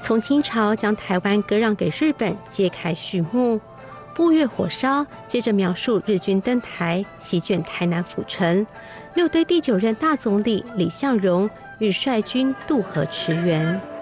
从清朝将台湾割让给日本揭开序幕。步月火烧接着描述日军登台，席卷台南府城，六堆第9任大总理李相荣欲率军渡河驰援。